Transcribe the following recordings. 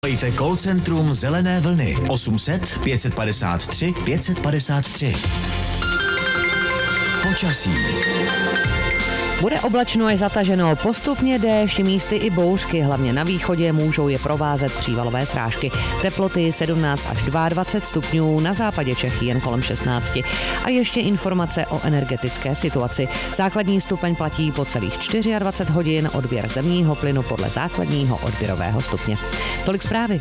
Volejte call centrum Zelené vlny 800 553 553. Počasí. Bude oblačno až zataženo, postupně déšť, místy i bouřky, hlavně na východě můžou je provázet přívalové srážky. Teploty 17 až 22 stupňů, na západě Čech jen kolem 16. A ještě informace o energetické situaci. Základní stupeň platí po celých 24 hodin, odběr zemního plynu podle základního odběrového stupně. Tolik zprávy.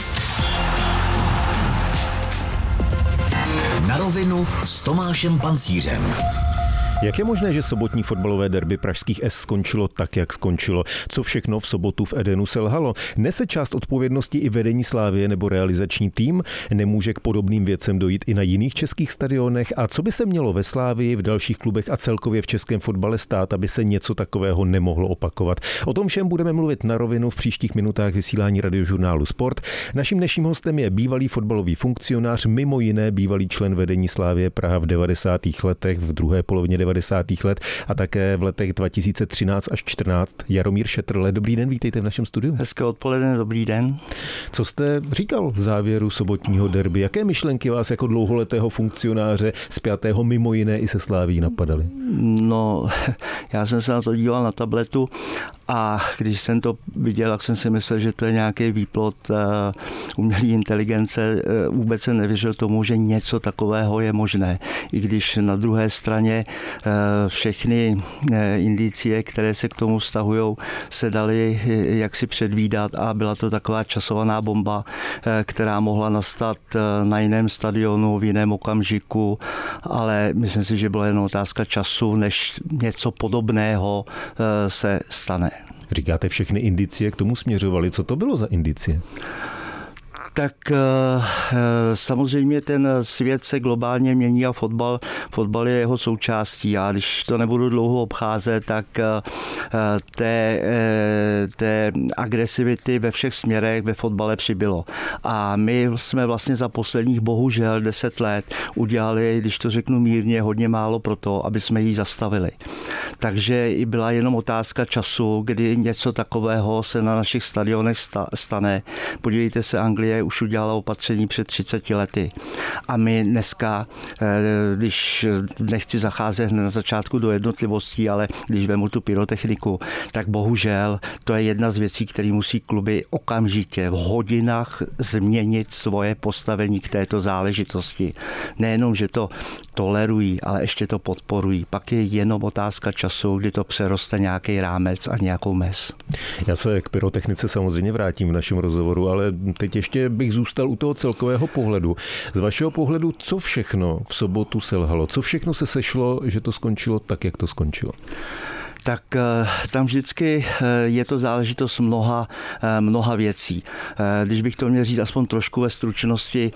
Na rovinu s Tomášem Pancířem. Jak je možné, že sobotní fotbalové derby pražských S skončilo tak, jak skončilo? Co všechno v sobotu v Edenu selhalo? Nese část odpovědnosti i vedení Slavie nebo realizační tým? Nemůže k podobným věcem dojít i na jiných českých stadionech? A co by se mělo ve Slavii, v dalších klubech a celkově v českém fotbale stát, aby se něco takového nemohlo opakovat? O tom všem budeme mluvit na rovinu v příštích minutách vysílání radiožurnálu Sport. Naším dnešním hostem je bývalý fotbalový funkcionář, mimo jiné bývalý člen vedení Slavie Praha v 90. letech, v druhé polovině 90. let a také v letech 2013 až 14. Jaromír Šetrle. Dobrý den, vítejte v našem studiu. Hezké odpoledne, dobrý den. Co jste říkal v závěru sobotního derby? Jaké myšlenky vás jako dlouholetého funkcionáře spjatého mimo jiné i se Slavií napadaly? No, já jsem se na to díval na tabletu a když jsem to viděl, tak jsem si myslel, že to je nějaký výplod umělé inteligence. Vůbec jsem nevěřil tomu, že něco takového je možné. I když na druhé straně všechny indicie, které se k tomu vztahují, se daly jaksi předvídat a byla to taková časovaná bomba, která mohla nastat na jiném stadionu, v jiném okamžiku, ale myslím si, že byla jen otázka času, než něco podobného se stane. Říkáte, všechny indicie k tomu směřovaly. Co to bylo za indicie? Tak samozřejmě ten svět se globálně mění a fotbal je jeho součástí. Já když to nebudu dlouho obcházet, tak té agresivity ve všech směrech ve fotbale přibylo. A my jsme vlastně za posledních bohužel 10 let udělali, když to řeknu mírně, hodně málo pro to, aby jsme ji zastavili. Takže i byla jenom otázka času, kdy něco takového se na našich stadionech stane. Podívejte se, Anglie už udělala opatření před 30 lety. A my dneska, když nechci zacházet na začátku do jednotlivostí, ale když vemu tu pyrotechniku, tak bohužel to je jedna z věcí, které musí kluby okamžitě v hodinách změnit svoje postavení k této záležitosti. Nejenom, že to tolerují, ale ještě to podporují. Pak je jenom otázka času, kdy to přeroste nějaký rámec a nějakou mez. Já se k pyrotechnice samozřejmě vrátím v našem rozhovoru, ale teď ještě bych zůstal u toho celkového pohledu. Z vašeho pohledu, co všechno v sobotu selhalo? Co všechno se sešlo, že to skončilo tak, jak to skončilo? Tak tam vždycky je to záležitost mnoha věcí. Když bych to měl říct aspoň trošku ve stručnosti,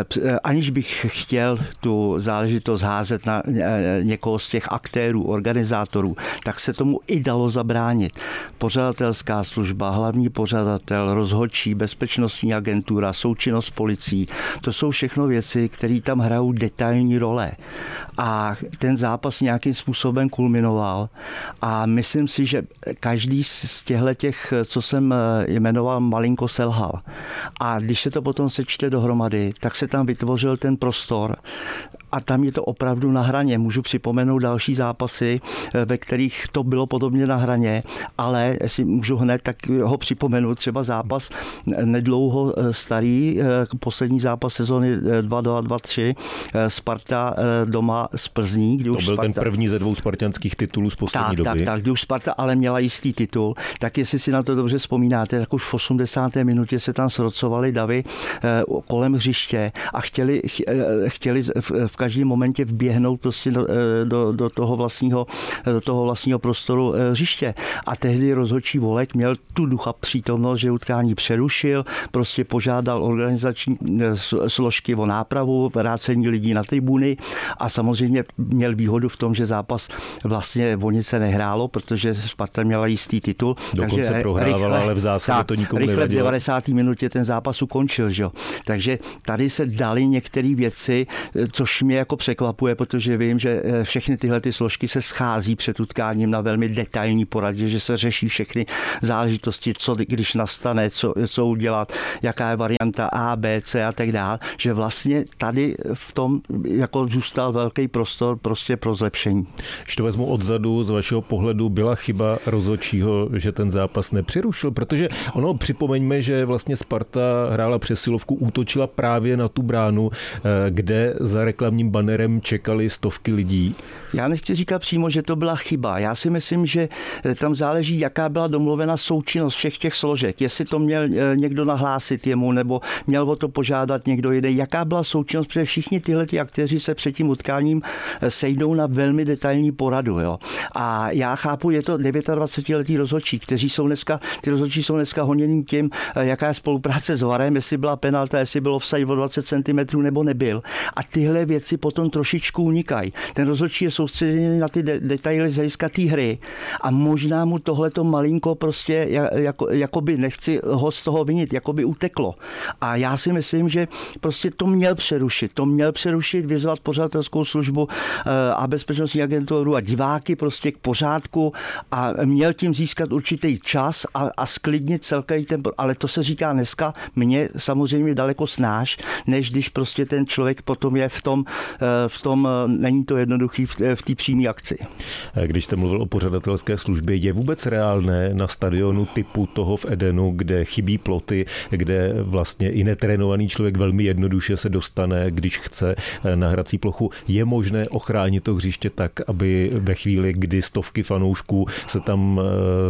aniž bych chtěl tu záležitost házet na někoho z těch aktérů, organizátorů, tak se tomu i dalo zabránit. Pořadatelská služba, hlavní pořadatel, rozhodčí, bezpečnostní agentura, součinnost s policií, to jsou všechno věci, které tam hrajou detailní role. A ten zápas nějakým způsobem kulminoval a myslím si, že každý z těch, co jsem jmenoval, malinko selhal. A když se to potom sečte dohromady, tak se tam vytvořil ten prostor a tam je to opravdu na hraně. Můžu připomenout další zápasy, ve kterých to bylo podobně na hraně, ale jestli můžu hned, tak ho připomenu. Třeba zápas nedlouho starý, poslední zápas sezóny 2-2-3, Sparta doma z Plzní. Kdy to už byl Sparta... ten první ze 2 spartanských titulů z poslední doby. Tak, kdy už Sparta ale měla jistý titul, tak jestli si na to dobře vzpomínáte, tak už v 80. minutě se tam srocovali davy kolem hřiště a chtěli v každém momentě vběhnout prostě do toho vlastního prostoru hřiště. A tehdy rozhodčí Volek měl tu ducha přítomnost, že utkání přerušil, prostě požádal organizační složky o nápravu, vrácení lidí na tribuny a samozřejmě měl výhodu v tom, že zápas vlastně o nic se nehrál hrálo, protože Sparta měla jistý titul. Dokonce prohrávala, ale v zásadě to nikomu nevadilo. Rychle v 90. minutě ten zápas ukončil. Že? Takže tady se daly některé věci, což mě jako překvapuje, protože vím, že všechny tyhle ty složky se schází před utkáním na velmi detailní poradě, že se řeší všechny záležitosti, co když nastane, co udělat, jaká je varianta A, B, C a tak dále, že vlastně tady v tom jako zůstal velký prostor prostě pro zlepšení. Když to vezmu odzadu, z vašeho pohledu byla chyba rozhodčího, že ten zápas nepřerušil, protože ono, připomeňme, že vlastně Sparta hrála přesilovku, útočila právě na tu bránu, kde za reklamním banerem čekali stovky lidí. Já nechci říkat přímo, že to byla chyba. Já si myslím, že tam záleží, jaká byla domluvena součinnost všech těch složek. Jestli to měl někdo nahlásit jemu, nebo měl o to požádat někdo jiný. Jaká byla součinnost, protože všichni tyhle aktéři se před tím utkáním sejdou na velmi detailní poradu. Jo. A já chápu, je to 29letý rozhodčí, ty rozhodčí jsou dneska honěným tím, jaká je spolupráce s VARem, jestli byla penalta, jestli bylo offside o 20 cm nebo nebyl. A tyhle věci potom trošičku unikají. Ten rozhodčí je soustředěný na ty detaily z hlediska té hry a možná mu tohleto malinko prostě jakoby nechci ho z toho vinit, jakoby uteklo. A já si myslím, že prostě to měl přerušit, vyzvat pořadatelskou službu a bezpečnostní agenturu a diváky prostě k pořádku a měl tím získat určitý čas a sklidnit celkový ten, ale to se říká dneska mně samozřejmě daleko snáš, než když prostě ten člověk potom je v tom není to jednoduchý v té přímé akci. Když jste mluvil o pořadatelské službě, je vůbec reálné na stadionu typu toho v Edenu, kde chybí ploty, kde vlastně i netrénovaný člověk velmi jednoduše se dostane, když chce na hrací plochu, je možné ochránit to hřiště tak, aby ve chvíli, kdy stovky fanoušků se tam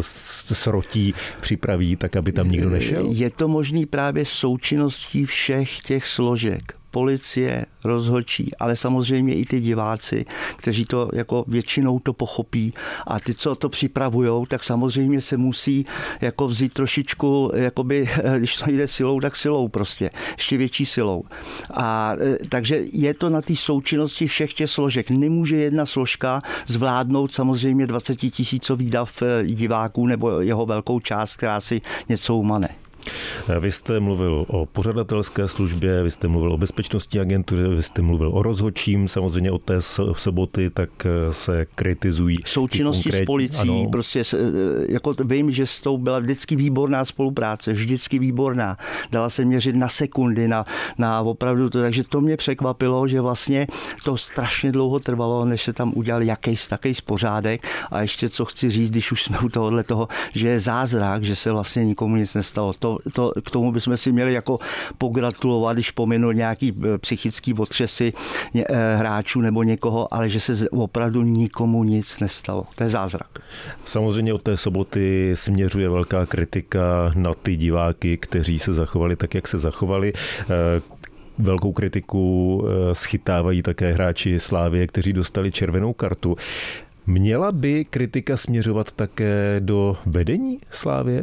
srotí, připraví, tak aby tam nikdo nešel? Je to možný právě součinností všech těch složek. Policie, rozhodčí, ale samozřejmě i ty diváci, kteří to jako většinou to pochopí a ty, co to připravujou, tak samozřejmě se musí jako vzít trošičku, jakoby, když to jde silou, tak silou prostě, ještě větší silou. A takže je to na té součinnosti všech těch složek. Nemůže jedna složka zvládnout samozřejmě 20 000 dav diváků nebo jeho velkou část, která si něco umane. Vy jste mluvil o pořadatelské službě, vy jste mluvil o bezpečnostní agentuře, vy jste mluvil o rozhodčím, samozřejmě od té soboty, tak se kritizují. Součinnosti s policií, ano. Prostě jako vím, že s tou byla vždycky výborná spolupráce, vždycky výborná. Dala se měřit na sekundy, na opravdu to, takže to mě překvapilo, že vlastně to strašně dlouho trvalo, než se tam udělal jakýsi pořádek. A ještě co chci říct, když už jsme u toho, že je zázrak, že se vlastně nikomu nic nestalo. To k tomu bychom si měli jako pogratulovat, když pominul nějaký psychický otřesy hráčů nebo někoho, ale že se opravdu nikomu nic nestalo. To je zázrak. Samozřejmě od té soboty směřuje velká kritika na ty diváky, kteří se zachovali tak, jak se zachovali. Velkou kritiku schytávají také hráči Slavie, kteří dostali červenou kartu. Měla by kritika směřovat také do vedení Slavie?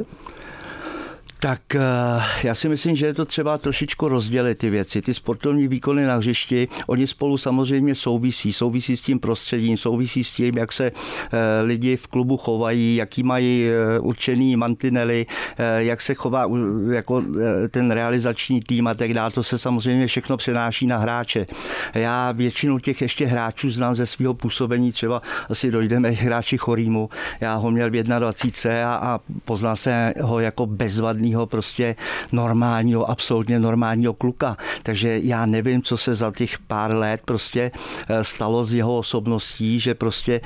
Tak já si myslím, že je to třeba trošičku rozdělit ty věci. Ty sportovní výkony na hřišti, oni spolu samozřejmě souvisí s tím prostředím, souvisí s tím, jak se lidi v klubu chovají, jaký mají určený mantinely, jak se chová jako ten realizační tým a tak dále. To se samozřejmě všechno přenáší na hráče. Já většinu těch ještě hráčů znám ze svého působení, třeba asi dojdeme k hráči Chorýmu. Já ho měl v 21 a poznal se ho jako bezvadný prostě normálního, absolutně normálního kluka. Takže já nevím, co se za těch pár let prostě stalo s jeho osobností, že prostě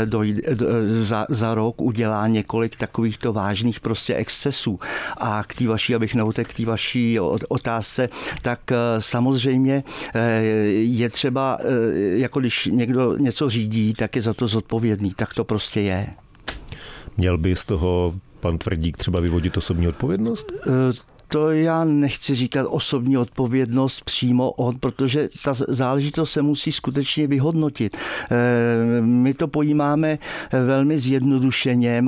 za rok udělá několik takovýchto vážných prostě excesů. A k té vaší, abych neutekl k té vaší otázce, tak samozřejmě je třeba, jako když někdo něco řídí, tak je za to zodpovědný. Tak to prostě je. Měl by z toho pan Tvrdík třeba vyvodit osobní odpovědnost? To já nechci říkat osobní odpovědnost přímo on, protože ta záležitost se musí skutečně vyhodnotit. My to pojímáme velmi zjednodušeně,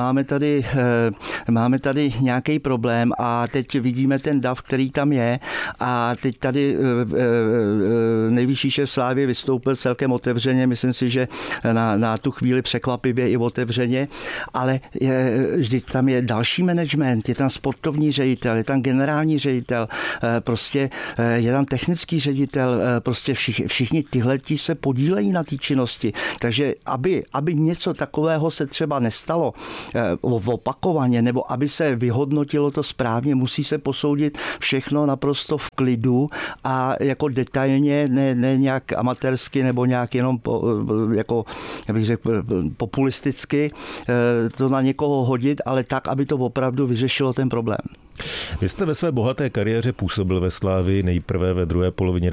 máme tady nějaký problém a teď vidíme ten dav, který tam je a teď tady nejvyšší šéf Slávie vystoupil celkem otevřeně, myslím si, že na tu chvíli překvapivě i otevřeně, ale vždyť tam je další management, je tam sportovní ředitel, je tam generální ředitel, prostě je tam technický ředitel, prostě všichni tyhleti se podílejí na té činnosti. Takže aby něco takového se třeba nestalo opakovaně, nebo aby se vyhodnotilo to správně, musí se posoudit všechno naprosto v klidu a jako detailně, ne nějak amatérsky nebo nějak jenom jako, jak bych řekl, populisticky to na někoho hodit, ale tak, aby to opravdu vyřešilo ten problém. Vy jste ve své bohaté kariéře působil ve Slavii nejprve ve druhé polovině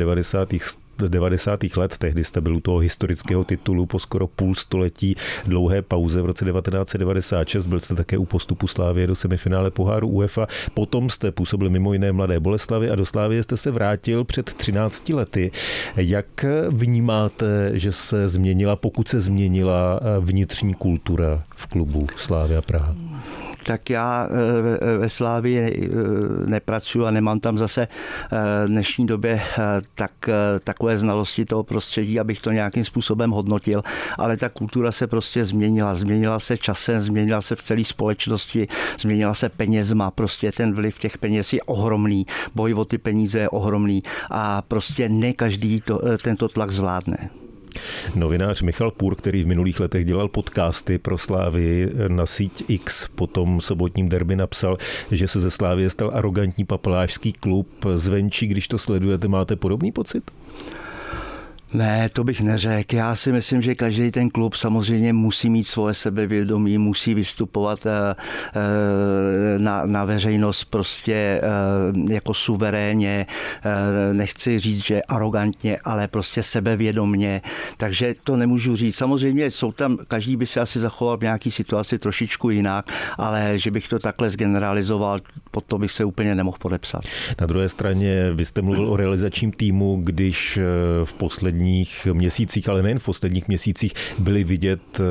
90. let, tehdy jste byl u toho historického titulu po skoro půl století dlouhé pauze v roce 1996, byl jste také u postupu Slavie do semifinále poháru UEFA, potom jste působil mimo jiné Mladé Boleslavi a do Slavie jste se vrátil před 13 lety. Jak vnímáte, že se změnila, pokud se změnila vnitřní kultura v klubu Slavia Praha? Tak já ve Slávii nepracuji a nemám tam zase v dnešní době takové znalosti toho prostředí, abych to nějakým způsobem hodnotil, ale ta kultura se prostě změnila se časem, změnila se v celé společnosti, změnila se penězma, prostě ten vliv těch peněz je ohromný, boj o ty peníze je ohromný a prostě ne každý tento tlak zvládne. Novinář Michal Půr, který v minulých letech dělal podcasty pro Slávii na síť X, po tom sobotním derby napsal, že se ze Slávie stal arrogantní papalášský klub. Zvenčí, když to sledujete, máte podobný pocit? Ne, to bych neřekl. Já si myslím, že každý ten klub samozřejmě musí mít svoje sebevědomí, musí vystupovat na veřejnost prostě jako suverénně. Nechci říct, že arrogantně, ale prostě sebevědomně. Takže to nemůžu říct. Samozřejmě jsou tam, každý by se asi zachoval v nějaký situaci trošičku jinak, ale že bych to takhle zgeneralizoval, pod to bych se úplně nemohl podepsat. Na druhé straně, vy jste mluvil o realizačním týmu, když v posledních měsících, ale nejen v posledních měsících, byly vidět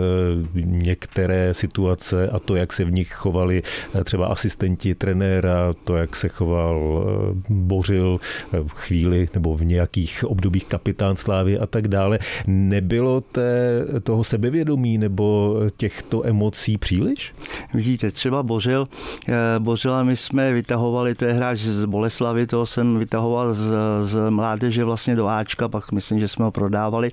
některé situace a to, jak se v nich chovali třeba asistenti trenéra, to, jak se choval Bořil v chvíli nebo v nějakých obdobích kapitán Slávy a tak dále. Nebylo toho sebevědomí nebo těchto emocí příliš? Vidíte, třeba Bořila my jsme vytahovali, to je hráč z Boleslavy, toho jsem vytahoval z mládeže vlastně do Ačka, pak myslím, že jsme ho prodávali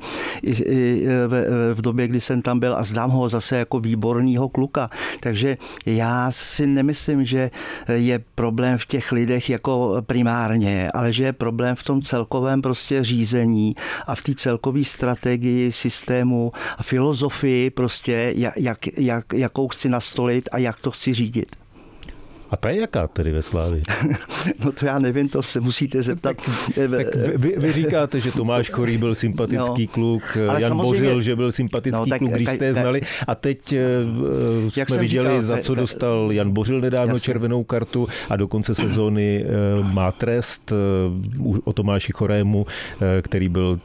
i v době, kdy jsem tam byl a znám ho zase jako výbornýho kluka. Takže já si nemyslím, že je problém v těch lidech jako primárně, ale že je problém v tom celkovém prostě řízení a v té celkové strategii systému a filozofii prostě, jakou chci nastolit a jak to chci řídit. A ta je jaká tedy ve Slávii? No to já nevím, to se musíte zeptat. Tak vy říkáte, že Tomáš Chorý byl sympatický kluk, Jan Bořil, že byl sympatický kluk, když jste je znali. A teď jsme viděli, říkal, za co dostal Jan Bořil nedávno červenou kartu a do konce sezóny má trest. O Tomáši Chorému, který byl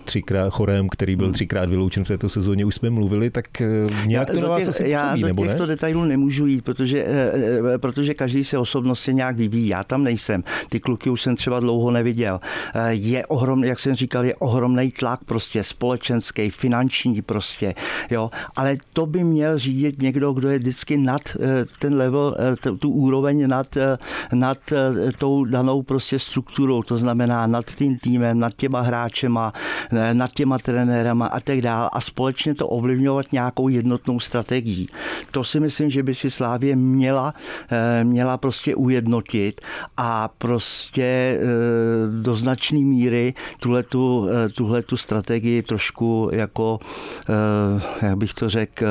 třikrát vyloučen v této sezóně, už jsme mluvili, tak nějak to na vás asi působí, nebo ne? Já do těchto detailů nemůžu jít, protože každý se osobnosti nějak vyvíjí. Já tam nejsem. Ty kluky už jsem třeba dlouho neviděl. Je ohromný, jak jsem říkal, je ohromný tlak prostě společenský, finanční prostě, jo. Ale to by měl řídit někdo, kdo je vždycky nad ten level, tu úroveň nad tou danou prostě strukturou. To znamená nad tím týmem, nad těma hráčema, nad těma trenérama a tak dále a společně to ovlivňovat nějakou jednotnou strategií. To si myslím, že by si Slávie měla prostě ujednotit a prostě do značné míry tuhletu strategii trošku jako, jak bych to řekl,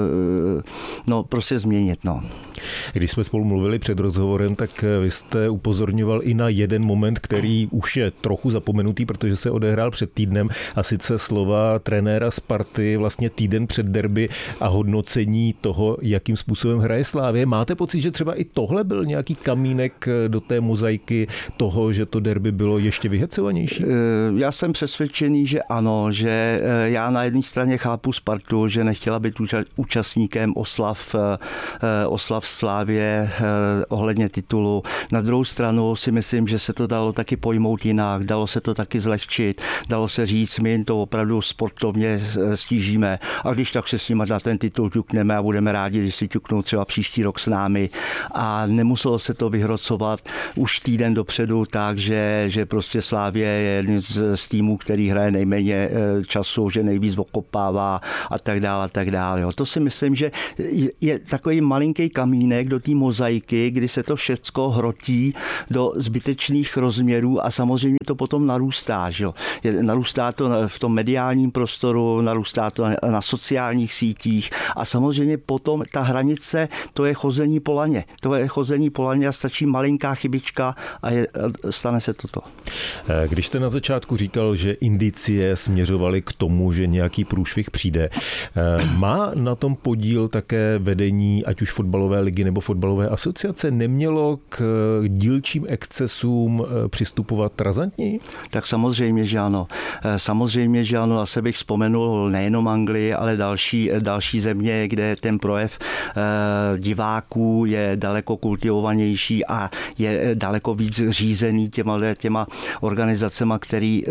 no prostě změnit, no. Když jsme spolu mluvili před rozhovorem, tak vy jste upozorňoval i na jeden moment, který už je trochu zapomenutý, protože se odehrál před týdnem, a sice slova trenéra Sparty vlastně týden před derby a hodnocení toho, jakým způsobem hraje Slavie. Máte pocit, že třeba i tohle byl přispěl nějaký kamínek do té mozaiky toho, že to derby bylo ještě vyhecovanější? Já jsem přesvědčený, že ano, že já na jedné straně chápu Spartu, že nechtěla být účastníkem oslav Slávě ohledně titulu. Na druhou stranu si myslím, že se to dalo taky pojmout jinak, dalo se to taky zlehčit, dalo se říct, my jim to opravdu sportovně stížíme a když tak se s nimi na ten titul ťukneme a budeme rádi, když si ťuknou třeba příští rok s námi a nemuselo se to vyhrocovat už týden dopředu tak, že prostě Slávě je jeden z týmů, který hraje nejméně času, že nejvíc okopává a tak dále. Jo. To si myslím, že je takový malinký kamínek do té mozaiky, kdy se to všecko hrotí do zbytečných rozměrů a samozřejmě to potom narůstá. Že? Narůstá to v tom mediálním prostoru, narůstá to na sociálních sítích a samozřejmě potom ta hranice, to je chození po laně. To je chození po laně a stačí malinká chybička a stane se toto. Když jste na začátku říkal, že indicie směřovaly k tomu, že nějaký průšvih přijde, má na tom podíl také vedení, ať už fotbalové ligy nebo fotbalové asociace, nemělo k dílčím excesům přistupovat razantněji? Tak samozřejmě, že ano. Asi bych vzpomenul nejenom Anglii, ale další země, kde ten projev diváků je daleko kultivovanější a je daleko víc řízený těma organizacema, který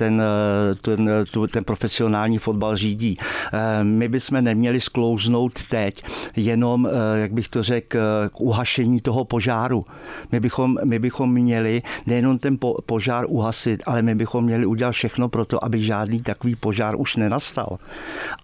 ten profesionální fotbal řídí. My bychom neměli sklouznout teď jenom, jak bych to řekl, k uhašení toho požáru. My bychom měli nejenom ten požár uhasit, ale my bychom měli udělat všechno pro to, aby žádný takový požár už nenastal. A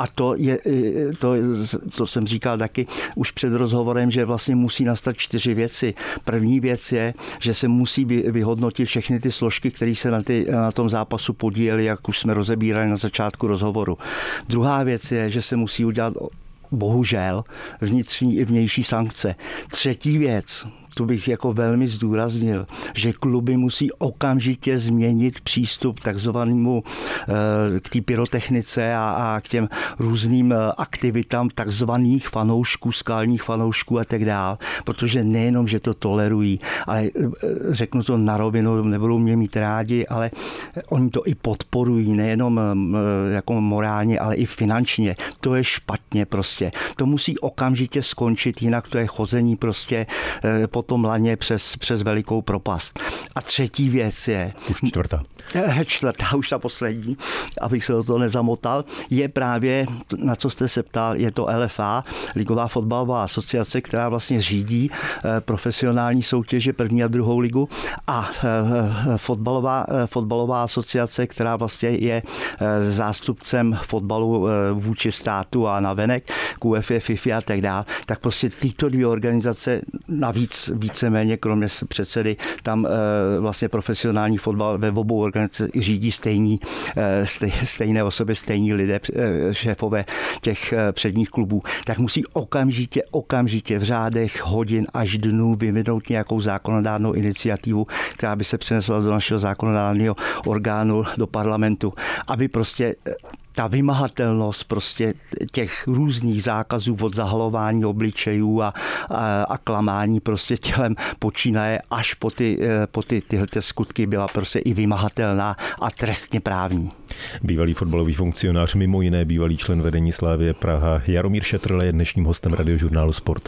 to jsem říkal taky už před rozhovorem, že vlastně musí nastat 4 věci. První věc je, že se musí vyhodnotit všechny ty složky, které se na tom zápasu podílely, jak už jsme rozebírali na začátku rozhovoru. Druhá věc je, že se musí udělat bohužel vnitřní i vnější sankce. Třetí věc, tu bych jako velmi zdůraznil, že kluby musí okamžitě změnit přístup takzvanému k té pyrotechnice a k těm různým aktivitám takzvaných fanoušků, skalních fanoušků a tak dál, protože nejenom, že to tolerují, ale řeknu to na rovinu, nebudou mě mít rádi, ale oni to i podporují, nejenom jako morálně, ale i finančně. To je špatně prostě. To musí okamžitě skončit, jinak to je chození prostě po tom laně přes velikou propast. A třetí věc je... Už čtvrtá, už ta poslední, abych se do toho nezamotal, je právě, na co jste se ptal, je to LFA, Ligová fotbalová asociace, která vlastně řídí profesionální soutěže první a druhou ligu a fotbalová asociace, která vlastně je zástupcem fotbalu vůči státu a navenek, k UEFA, FIFA a tak dále, tak prostě tyto dvě organizace navíc víceméně, kromě předsedy, tam vlastně profesionální fotbal ve obou organizacích řídí stejné osoby, stejní lidé, šéfové těch předních klubů, tak musí okamžitě v řádech hodin až dnů vyvinout nějakou zákonodárnou iniciativu, která by se přenesla do našeho zákonodárného orgánu, do parlamentu, aby prostě ta vymahatelnost prostě těch různých zákazů od zahalování obličejů a klamání prostě tělem počínaje až po tyhle skutky byla prostě i vymahatelná a trestně právní. Bývalý fotbalový funkcionář, mimo jiné bývalý člen vedení Slavie Praha Jaromír Šetrle je dnešním hostem Radiožurnálu Sport.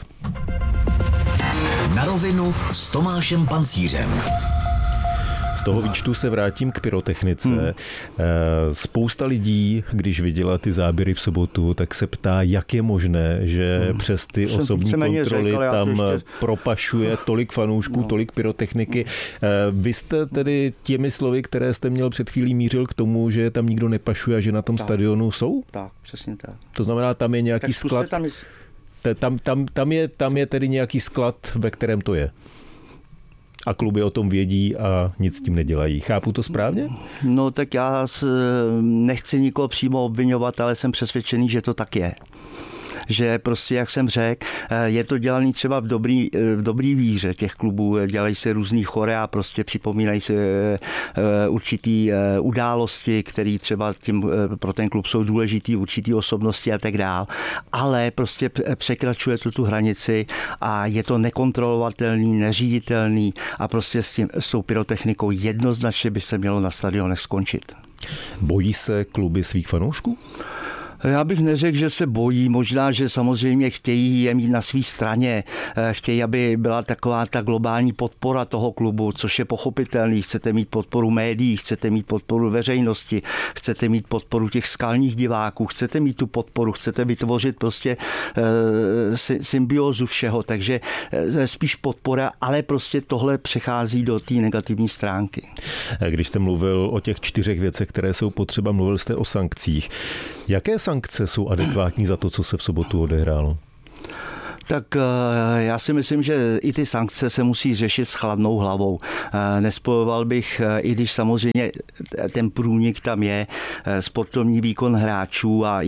Na rovinu s Tomášem Pancířem. Z toho výčtu se vrátím k pyrotechnice. Spousta lidí, když viděla ty záběry v sobotu, tak se ptá, jak je možné, že přes ty osobní kontroly tam propašuje tolik fanoušků, tolik pyrotechniky. Vy jste tedy těmi slovy, které jste měl před chvílí, mířil k tomu, že tam nikdo nepašuje a že na tom stadionu jsou? Tak, přesně tak. To znamená, tam je nějaký sklad. Tam je tedy nějaký sklad, ve kterém to je. A kluby o tom vědí a nic s tím nedělají. Chápu to správně? No tak já nechci nikoho přímo obvinovat, ale jsem přesvědčený, že to tak je. že prostě, jak jsem řekl, je to dělaný třeba v dobrý víře těch klubů, dělají se různý chorea, prostě připomínají se určitý události, které třeba pro ten klub jsou důležitý, určitý osobnosti a tak dál, ale prostě překračuje to tu hranici a je to nekontrolovatelný, neříditelný a prostě s tou pyrotechnikou jednoznačně by se mělo na stadionech skončit. Bojí se kluby svých fanoušků? Já bych neřekl, že se bojí, možná, že samozřejmě chtějí je mít na své straně, chtějí, aby byla taková ta globální podpora toho klubu, což je pochopitelný. Chcete mít podporu médií, chcete mít podporu veřejnosti, chcete mít podporu těch skalních diváků, chcete mít tu podporu, chcete vytvořit prostě symbiózu všeho, takže spíš podpora, ale prostě tohle přechází do té negativní stránky. Když jste mluvil o těch 4 věcech, které jsou potřeba, mluvil jste o sankcích. Jaké sankce jsou adekvátní za to, co se v sobotu odehrálo? Tak já si myslím, že i ty sankce se musí řešit s chladnou hlavou. Nespojoval bych, i když samozřejmě ten průnik tam je, sportovní výkon hráčů a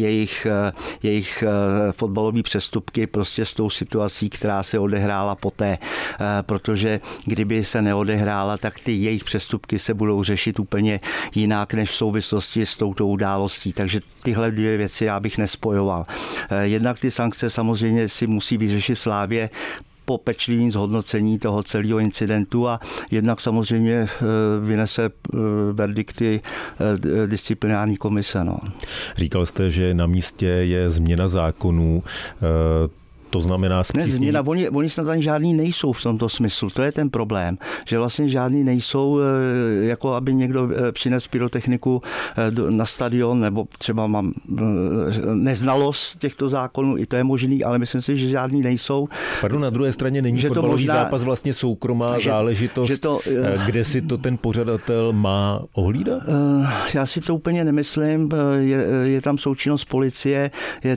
jejich fotbalové přestupky prostě s tou situací, která se odehrála poté. Protože kdyby se neodehrála, tak ty jejich přestupky se budou řešit úplně jinak než v souvislosti s touto událostí. Takže tyhle 2 věci já bych nespojoval. Jednak ty sankce samozřejmě si musí vyřešit Slávě po pečlivém zhodnocení toho celého incidentu a jednak samozřejmě vynese verdikty disciplinární komise. No. Říkal jste, že na místě je změna zákonů. To znamená zpřísnění. Oni snad ani žádný nejsou v tomto smyslu. To je ten problém, že vlastně žádný nejsou, jako aby někdo přinesl pyrotechniku na stadion, nebo třeba mám neznalost těchto zákonů, i to je možný, ale myslím si, že žádný nejsou. Pardon, na druhé straně není fotbalový zápas vlastně soukromá záležitost, kde si to ten pořadatel má ohlídat? Já si to úplně nemyslím. Je tam součinnost policie,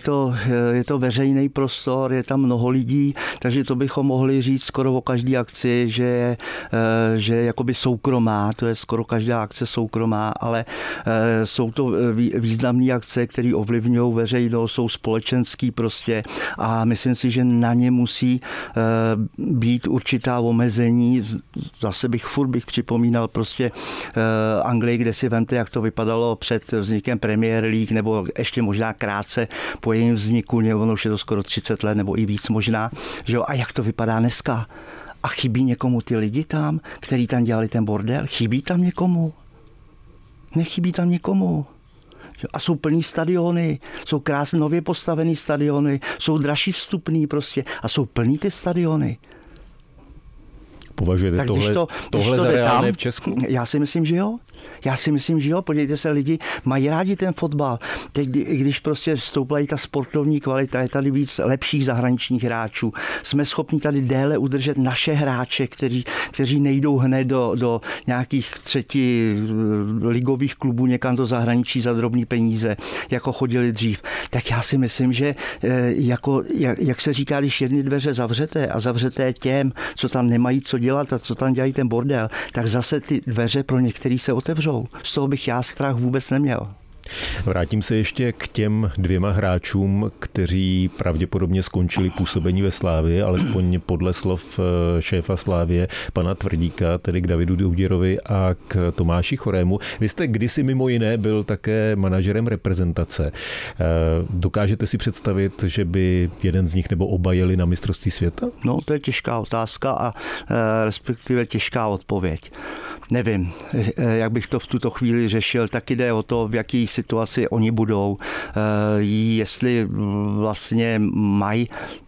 je to veřejný prostor, je tam mnoho lidí, takže to bychom mohli říct skoro o každé akci, že je jakoby soukromá, to je skoro každá akce soukromá, ale jsou to významné akce, které ovlivňují veřejnost, jsou společenský prostě a myslím si, že na ně musí být určitá omezení. Zase bych připomínal prostě Anglii, kde si vemte, jak to vypadalo před vznikem Premier League, nebo ještě možná krátce po jejím vzniku, ono už je to skoro 30 let, nebo i víc možná, že jo, a jak to vypadá dneska? A chybí někomu ty lidi tam, který tam dělali ten bordel? Chybí tam někomu? Nechybí tam někomu. A jsou plný stadiony, jsou krásně nově postavený stadiony, jsou dražší vstupný prostě a jsou plný ty stadiony. Považujete tak tohle za reálné v Česku? Já si myslím, že jo. Podívejte se, lidi mají rádi ten fotbal. Teď, když prostě vstoupají ta sportovní kvalita, je tady víc lepších zahraničních hráčů. Jsme schopni tady déle udržet naše hráče, kteří nejdou hned do nějakých 3. ligových klubů někam do zahraničí za drobný peníze, jako chodili dřív. Tak já si myslím, že jak se říká, když jedny dveře zavřete a zavřete těm, co tam nemají co dělat a co tam dělají ten bordel, tak zase ty dveře pro některý se otevřou. Z toho bych já strach vůbec neměl. Vrátím se ještě k těm 2 hráčům, kteří pravděpodobně skončili působení ve Slávii, alespoň podle slov šéfa Slávie, pana Tvrdíka, tedy k Davidu Douděrovi a k Tomáši Chorému. Vy jste kdysi mimo jiné byl také manažerem reprezentace. Dokážete si představit, že by jeden z nich nebo oba jeli na mistrovství světa? No, to je těžká otázka a respektive těžká odpověď. Nevím, jak bych to v tuto chvíli řešil, tak jde o to, v jaký situaci oni budou, jestli vlastně mají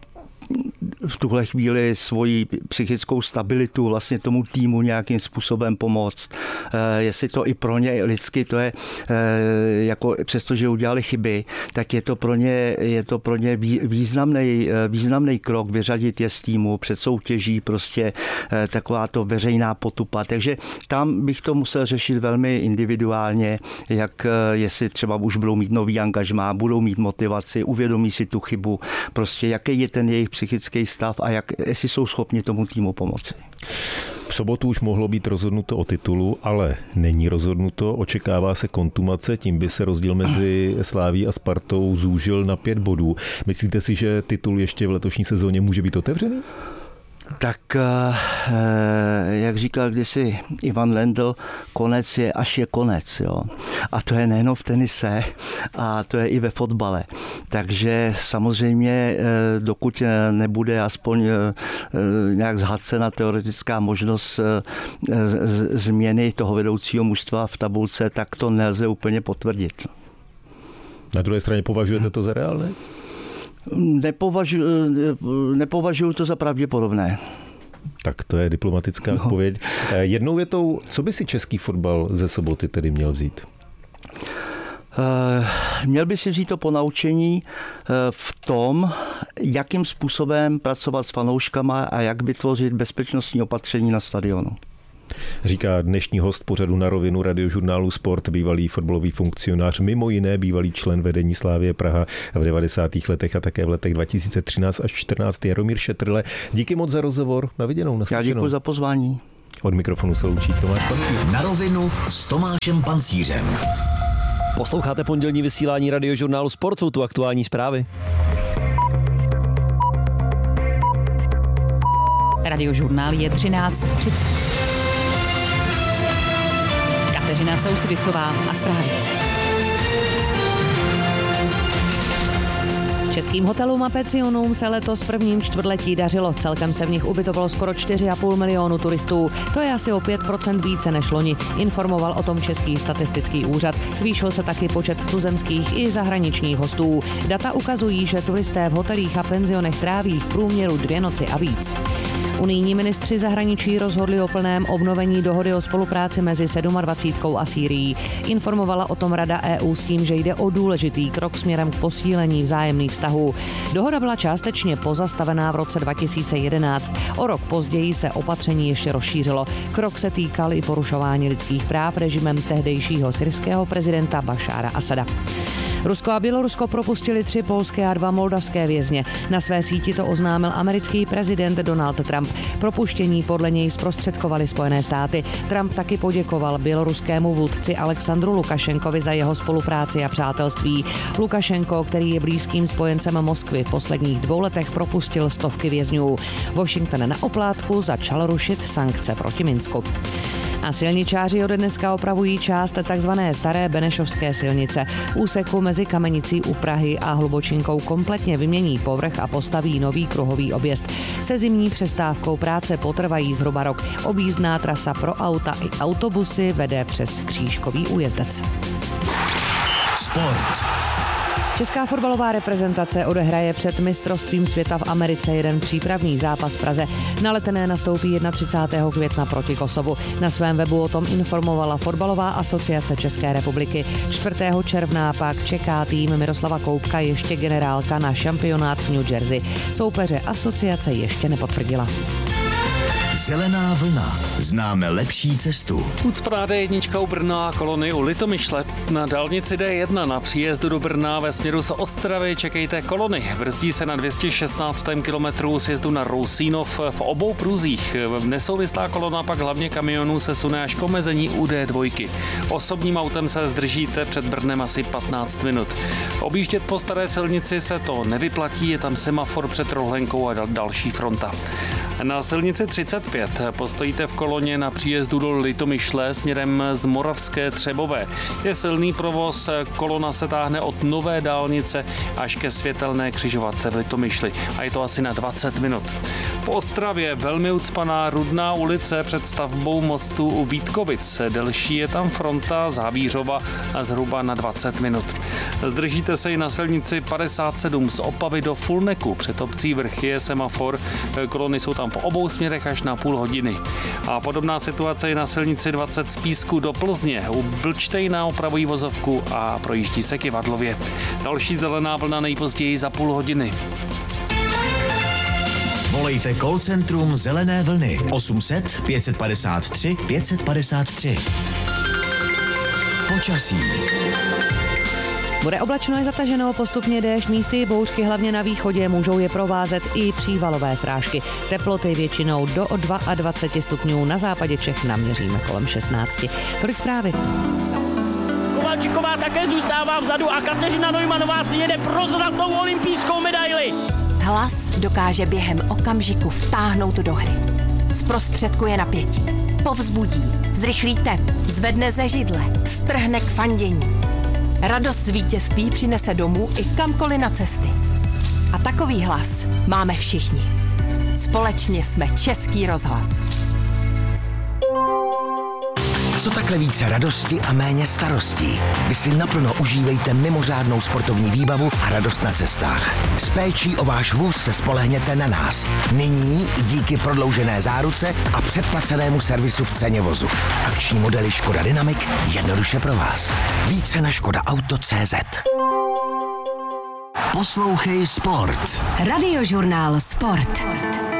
v tuhle chvíli svoji psychickou stabilitu vlastně tomu týmu nějakým způsobem pomoct. Jestli to i pro ně lidsky, to je jako přestože udělali chyby, tak je to pro ně významný krok vyřadit je z týmu před soutěží, prostě taková to veřejná potupa. Takže tam bych to musel řešit velmi individuálně, jestli třeba už budou mít nový angažmá, budou mít motivaci, uvědomí si tu chybu, prostě jaký je ten jejich psychický stav a jestli jsou schopni tomu týmu pomoci. V sobotu už mohlo být rozhodnuto o titulu, ale není rozhodnuto. Očekává se kontumace, tím by se rozdíl mezi Slavií a Spartou zúžil na 5 bodů. Myslíte si, že titul ještě v letošní sezóně může být otevřený? Tak, jak říkal kdysi Ivan Lendl, konec je, až je konec. Jo? A to je nejen v tenise, a to je i ve fotbale. Takže samozřejmě, dokud nebude aspoň nějak zhacena teoretická možnost změny toho vedoucího mužstva v tabulce, tak to nelze úplně potvrdit. Na druhé straně považujete to za reálné? Nepovažuji to za pravděpodobné. Tak to je diplomatická odpověď. Jednou větou, co by si český fotbal ze soboty tedy měl vzít? Měl by si vzít to ponaučení v tom, jakým způsobem pracovat s fanouškama a jak vytvořit bezpečnostní opatření na stadionu. Říká dnešní host pořadu Na rovinu Radiožurnálu Sport, bývalý fotbalový funkcionář, mimo jiné bývalý člen vedení Slavie Praha v 90. letech a také v letech 2013 až 14. Jaromír Šetrle. Díky moc za rozhovor. Na viděnou, naslyšenou. Já děkuji za pozvání. Od mikrofonu se loučí Tomáš Pancíř. Na rovinu s Tomášem Pancířem. Posloucháte pondělní vysílání Radiožurnálu Sport, jsou tu aktuální zprávy. Radiožurnál je 13:30. Kateřina Cousvysová a zprávy. Českým hotelům a pensionům se letos v prvním čtvrtletí dařilo. Celkem se v nich ubytovalo skoro 4,5 milionu turistů. To je asi o 5% více než loni, informoval o tom Český statistický úřad. Zvýšil se taky počet tuzemských i zahraničních hostů. Data ukazují, že turisté v hotelích a penzionech tráví v průměru 2 noci a víc. Unijní ministři zahraničí rozhodli o plném obnovení dohody o spolupráci mezi 27. a Sýrií. Informovala o tom Rada EU s tím, že jde o důležitý krok směrem k posílení vzájemných vztahů. Dohoda byla částečně pozastavená v roce 2011. O rok později se opatření ještě rozšířilo. Krok se týkal i porušování lidských práv režimem tehdejšího syrského prezidenta Bašára Asada. Rusko a Bělorusko propustili 3 polské a 2 moldavské vězně. Na své síti to oznámil americký prezident Donald Trump. Propuštění podle něj zprostředkovali Spojené státy. Trump taky poděkoval běloruskému vůdci Alexandru Lukašenkovi za jeho spolupráci a přátelství. Lukašenko, který je blízkým spojencem Moskvy, v posledních 2 letech propustil stovky vězňů. Washington na oplátku začal rušit sankce proti Minsku. A silničáři ode dneska opravují část takzvané staré Benešovské silnice. Úseku mezi Kamenicí u Prahy a Hlubočinkou kompletně vymění povrch a postaví nový kruhový objezd. Se zimní přestávkou práce potrvají zhruba rok. Objízdná trasa pro auta i autobusy vede přes Křížkový újezdec. Sport. Česká fotbalová reprezentace odehraje před mistrovstvím světa v Americe jeden přípravný zápas v Praze. Na Letné nastoupí 31. května proti Kosovu. Na svém webu o tom informovala Fotbalová asociace České republiky. 4. června pak čeká tým Miroslava Koubka ještě generálka na šampionát v New Jersey. Soupeře asociace ještě nepotvrdila. Zelená vlna. Známe lepší cestu. Ucpaná jednička u Brna a kolony u Litomyšle. Na dálnici D1 na příjezdu do Brna ve směru z Ostravy čekejte kolony. Brzdí se na 216. kilometru sjezdu na Rousínov v obou pruzích. Nesouvislá kolona pak hlavně kamionů se sune až k omezení u D2. Osobním autem se zdržíte před Brnem asi 15 minut. Objíždět po staré silnici se to nevyplatí, je tam semafor před rohlenkou a další fronta. Na silnici 35 postojíte v koloně na příjezdu do Litomyšle směrem z Moravské Třebové. Je silný provoz, kolona se táhne od nové dálnice až ke světelné křižovatce v Litomyšli a je to asi na 20 minut. V Ostravě velmi ucpaná Rudná ulice před stavbou mostu u Vítkovic. Delší je tam fronta Závířova a zhruba na 20 minut. Zdržíte se i na silnici 57 z Opavy do Fulneku. Před obcí Vrchy je semafor, kolony jsou tam v obou směrech až na půl hodiny. A podobná situace je na silnici 20 z Písku do Plzně. U Blčtejna opravují vozovku a projíždí se Kyvadlově. Další zelená vlna nejpozději za půl hodiny. Volejte call centrum Zelené vlny 800 553 553. Počasí. Bude oblačno až zataženo, postupně déšť, místy i bouřky, hlavně na východě, můžou je provázet i přívalové srážky. Teploty většinou do 22 stupňů, na západě Čech naměříme kolem 16. Tolik zprávy. Kovalčiková také zůstává vzadu a Kateřina Neumannová si jede pro zlatou olympijskou medaili. Hlas dokáže během okamžiku vtáhnout do hry. Zprostředkuje napětí, povzbudí, zrychlí tep, zvedne ze židle, strhne k fandění. Radost z vítězství přinese domů i kamkoliv na cesty. A takový hlas máme všichni. Společně jsme Český rozhlas. Co takhle více radosti a méně starostí. Vy si naplno užívejte mimořádnou sportovní výbavu a radost na cestách. S péčí o váš vůz se spolehněte na nás. Nyní i díky prodloužené záruce a předplacenému servisu v ceně vozu. Akční modely Škoda Dynamic jednoduše pro vás. Více na škodaauto.cz. Poslouchej sport. Radiožurnál Sport.